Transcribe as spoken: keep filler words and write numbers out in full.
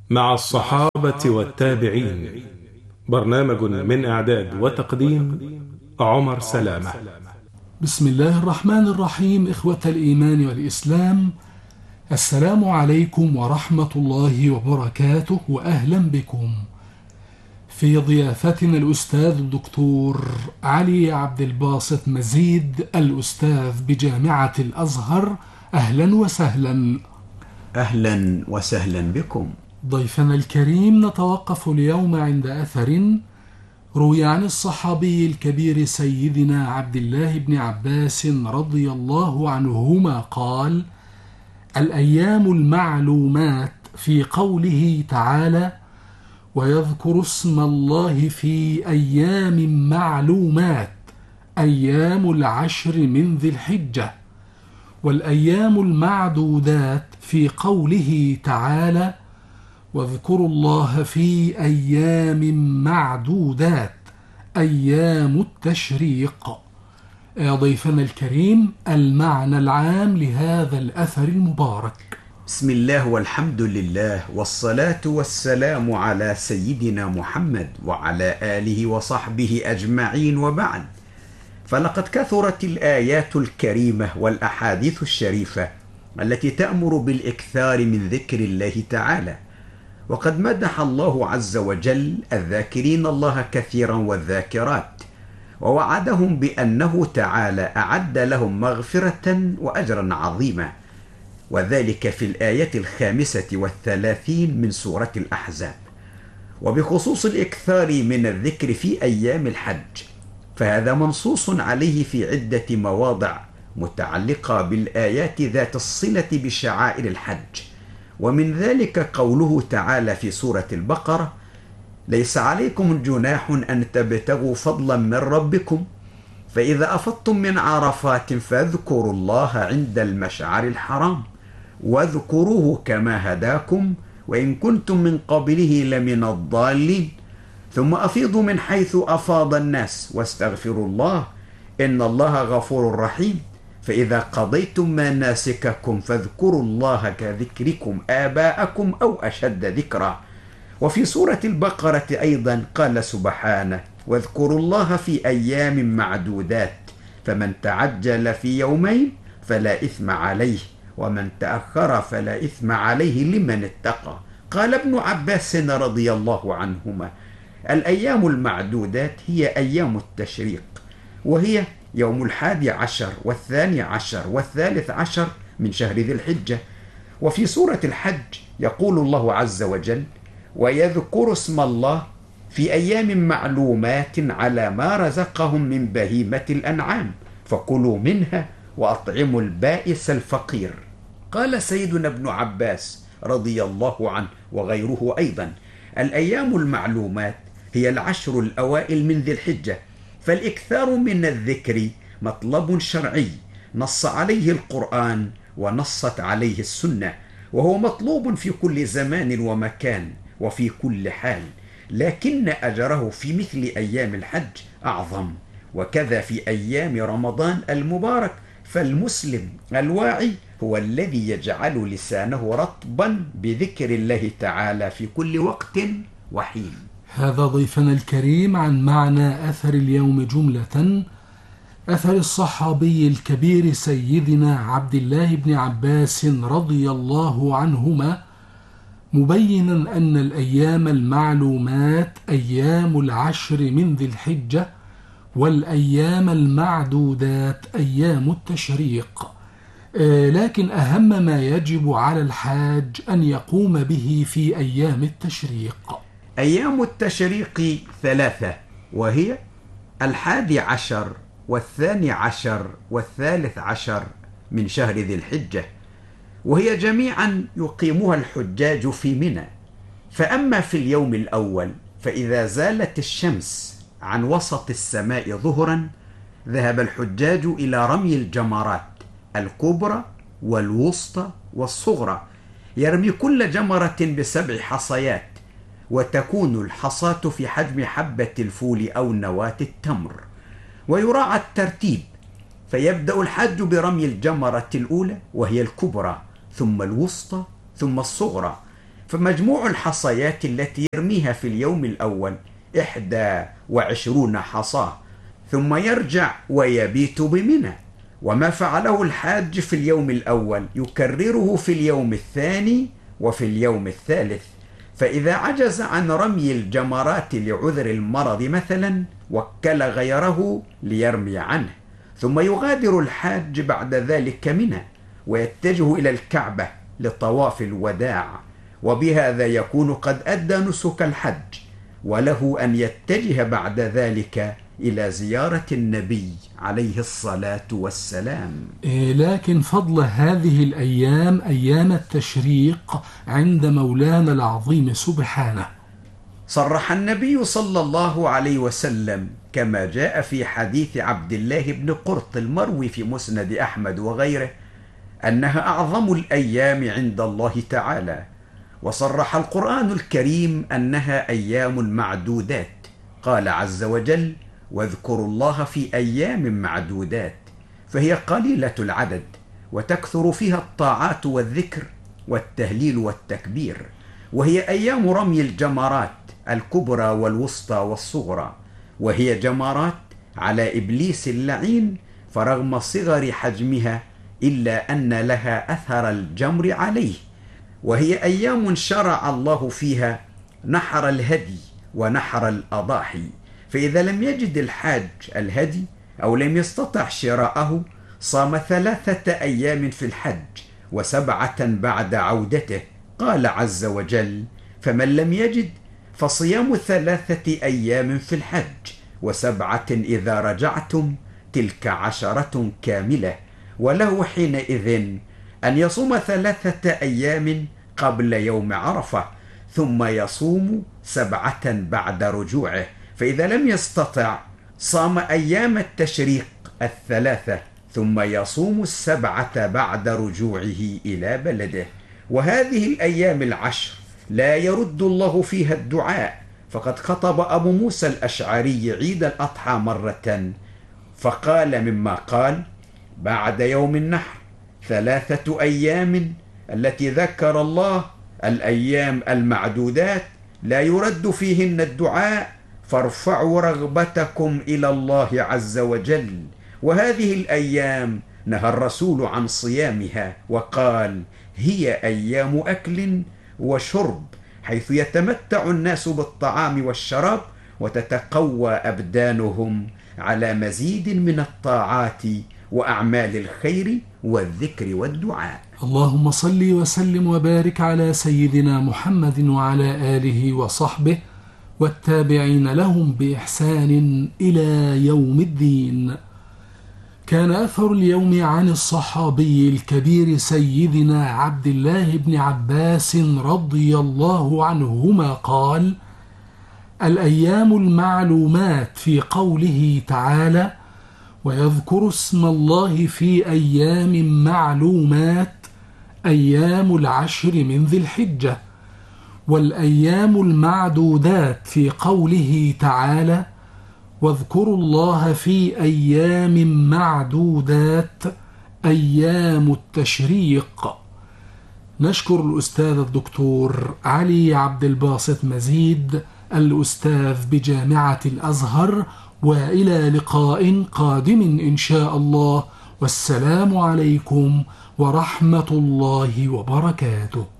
مع الصحابة والتابعين. برنامج من إعداد وتقديم عمر سلامة. بسم الله الرحمن الرحيم. إخوة الإيمان والإسلام، السلام عليكم ورحمة الله وبركاته، وأهلا بكم في ضيافتنا الأستاذ الدكتور علي عبد الباسط مزيد، الأستاذ بجامعة الأزهر. أهلا وسهلا. أهلا وسهلا بكم. ضيفنا الكريم، نتوقف اليوم عند أثر روي عن الصحابي الكبير سيدنا عبد الله بن عباس رضي الله عنهما قال: الأيام المعلومات، في قوله تعالى: ويذكر اسم الله في أيام معلومات، أيام العشر من ذي الحجة. والأيام المعدودات في قوله تعالى: واذكروا الله في أيام معدودات، أيام التشريق. يا ضيفنا الكريم، المعنى العام لهذا الأثر المبارك. بسم الله والحمد لله والصلاة والسلام على سيدنا محمد وعلى آله وصحبه أجمعين، وبعد، فلقد كثرت الآيات الكريمة والأحاديث الشريفة التي تأمر بالإكثار من ذكر الله تعالى، وقد مدح الله عز وجل الذاكرين الله كثيرا والذاكرات، ووعدهم بأنه تعالى أعد لهم مغفرة وأجرا عظيما، وذلك في الآية الخامسة والثلاثين من سورة الأحزاب. وبخصوص الإكثار من الذكر في أيام الحج، فهذا منصوص عليه في عدة مواضع متعلقة بالآيات ذات الصلة بشعائر الحج، ومن ذلك قوله تعالى في سورة البقرة: ليس عليكم جناح أن تبتغوا فضلا من ربكم فإذا أفضتم من عرفات فاذكروا الله عند المشعر الحرام واذكروه كما هداكم وإن كنتم من قبله لمن الضالين ثم أفيضوا من حيث أفاض الناس واستغفروا الله إن الله غفور رحيم فإذا قضيتم مناسككم فاذكروا الله كذكركم آباءكم أو أشد ذكرا. وفي سورة البقرة أيضا قال سبحانه: واذكروا الله في أيام معدودات فمن تعجل في يومين فلا إثم عليه ومن تأخر فلا إثم عليه لمن اتقى. قال ابن عباس رضي الله عنهما: الأيام المعدودات هي أيام التشريق، وهي يوم الحادي عشر والثاني عشر والثالث عشر من شهر ذي الحجة. وفي سورة الحج يقول الله عز وجل: ويذكر اسم الله في أيام معلومات على ما رزقهم من بهيمة الأنعام فكلوا منها وأطعموا البائس الفقير. قال سيدنا ابن عباس رضي الله عنه وغيره أيضا: الأيام المعلومات هي العشر الأوائل من ذي الحجة، فالإكثار من الذكر مطلب شرعي نص عليه القرآن ونصت عليه السنة، وهو مطلوب في كل زمان ومكان وفي كل حال، لكن أجره في مثل أيام الحج أعظم، وكذا في أيام رمضان المبارك. فالمسلم الواعي هو الذي يجعل لسانه رطبا بذكر الله تعالى في كل وقت وحين. هذا ضيفنا الكريم عن معنى أثر اليوم جملة، أثر الصحابي الكبير سيدنا عبد الله بن عباس رضي الله عنهما، مبينا أن الأيام المعلومات أيام العشر من ذي الحجة، والأيام المعدودات أيام التشريق. لكن أهم ما يجب على الحاج أن يقوم به في أيام التشريق. أيام التشريق ثلاثة، وهي الحادي عشر والثاني عشر والثالث عشر من شهر ذي الحجة، وهي جميعا يقيمها الحجاج في منى. فأما في اليوم الأول فإذا زالت الشمس عن وسط السماء ظهرا ذهب الحجاج إلى رمي الجمرات الكبرى والوسطى والصغرى، يرمي كل جمرة بسبع حصيات، وتكون الحصاة في حجم حبة الفول أو نواة التمر، ويراعى الترتيب، فيبدأ الحج برمي الجمرة الأولى وهي الكبرى، ثم الوسطى، ثم الصغرى، فمجموع الحصيات التي يرميها في اليوم الأول إحدى وعشرون حصاة، ثم يرجع ويبيت بمنى. وما فعله الحاج في اليوم الأول يكرره في اليوم الثاني وفي اليوم الثالث. فإذا عجز عن رمي الجمرات لعذر المرض مثلا وكل غيره ليرمي عنه، ثم يغادر الحاج بعد ذلك منى ويتجه إلى الكعبة لطواف الوداع، وبهذا يكون قد أدى نسك الحج، وله أن يتجه بعد ذلك إلى زيارة النبي عليه الصلاة والسلام. لكن فضل هذه الأيام أيام التشريق عند مولانا العظيم سبحانه. صرح النبي صلى الله عليه وسلم كما جاء في حديث عبد الله بن قرط المروي في مسند أحمد وغيره أنها أعظم الأيام عند الله تعالى. وصرح القرآن الكريم أنها أيام معدودات، قال عز وجل: واذكروا الله في أيام معدودات، فهي قليلة العدد وتكثر فيها الطاعات والذكر والتهليل والتكبير، وهي أيام رمي الجمرات الكبرى والوسطى والصغرى، وهي جمرات على إبليس اللعين، فرغم صغر حجمها إلا أن لها أثر الجمر عليه. وهي أيام شرع الله فيها نحر الهدي ونحر الأضاحي، فإذا لم يجد الحاج الهدي أو لم يستطع شراءه صام ثلاثة أيام في الحج وسبعة بعد عودته. قال عز وجل: فمن لم يجد فصيام ثلاثة أيام في الحج وسبعة إذا رجعتم، تلك عشرة كاملة. وله حينئذ أن يصوم ثلاثة أيام قبل يوم عرفة، ثم يصوم سبعة بعد رجوعه، فإذا لم يستطع صام أيام التشريق الثلاثة، ثم يصوم السبعة بعد رجوعه إلى بلده. وهذه الأيام العشر لا يرد الله فيها الدعاء، فقد خطب أبو موسى الأشعري عيد الأضحى مرة فقال مما قال: بعد يوم النحر ثلاثة أيام التي ذكر الله الأيام المعدودات لا يرد فيهن الدعاء، فارفعوا رغبتكم إلى الله عز وجل. وهذه الأيام نهى الرسول عن صيامها وقال: هي أيام أكل وشرب، حيث يتمتع الناس بالطعام والشراب وتتقوى أبدانهم على مزيد من الطاعات وأعمال الخير والذكر والدعاء. اللهم صل وسلم وبارك على سيدنا محمد وعلى آله وصحبه والتابعين لهم بإحسان إلى يوم الدين. كان أثر اليوم عن الصحابي الكبير سيدنا عبد الله بن عباس رضي الله عنهما قال: الأيام المعلومات في قوله تعالى: ويذكر اسم الله في أيام معلومات، أيام العشر من ذي الحجة. والأيام المعدودات في قوله تعالى: واذكروا الله في أيام معدودات، أيام التشريق. نشكر الأستاذ الدكتور علي عبد الباسط مزيد الأستاذ بجامعة الأزهر، وإلى لقاء قادم إن شاء الله، والسلام عليكم ورحمة الله وبركاته.